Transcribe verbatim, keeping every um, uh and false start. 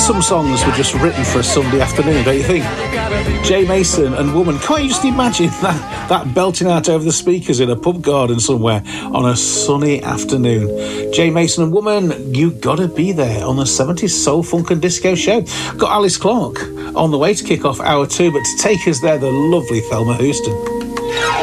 Some songs were just written for a Sunday afternoon, don't you think? Jay Mason and Woman. Can't you just imagine that, that belting out over the speakers in a pub garden somewhere on a sunny afternoon? Jay Mason and Woman, You Gotta Be There on the seventies Soul, Funk and Disco Show. Got Alice Clark on the way to kick off hour two, but to take us there, the lovely Thelma Houston.